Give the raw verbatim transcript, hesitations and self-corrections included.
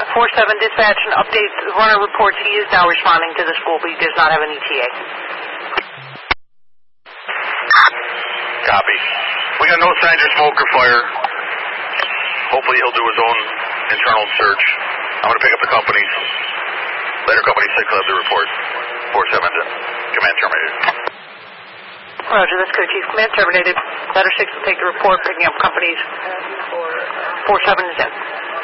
four seven dispatch and update the runner reports he is now responding to the school, but he does not have an E T A. Copy. We got no signs of smoke or fire. Hopefully he'll do his own internal search. I'm going to pick up the companies. Later company six will have the report. four seven, command terminated. Roger, that's code chief. Command terminated. Letter six will take the report, picking up companies. four seven is in.